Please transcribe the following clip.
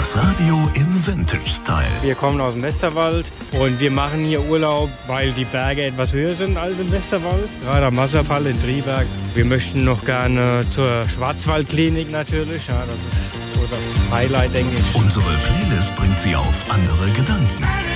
Das Radio im Vintage-Style. Wir kommen aus dem Westerwald und wir machen hier Urlaub, weil die Berge etwas höher sind als im Westerwald. Gerade am Wasserfall in Triberg. Wir möchten noch gerne zur Schwarzwaldklinik natürlich. Ja, das ist so das Highlight, denke ich. Unsere Playlist bringt Sie auf andere Gedanken.